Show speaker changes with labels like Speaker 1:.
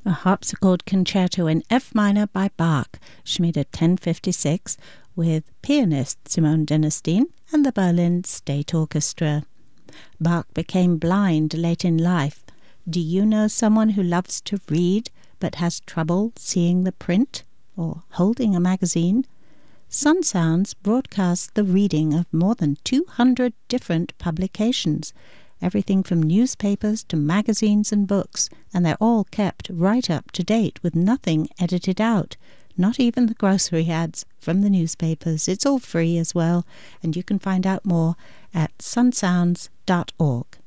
Speaker 1: A harpsichord concerto in F minor by Bach, Schmiede 1056, with pianist Simone Dinnerstein and the Berlin State Orchestra. Bach became blind late in life. Do you know someone who loves to read but has trouble seeing the print or holding a magazine? Sun Sounds broadcasts the reading of more than 200 different publications, everything from newspapers to magazines and books, and they're all kept right up to date with nothing edited out, not even the grocery ads from the newspapers. It's all free as well, and you can find out more at sunsounds.org.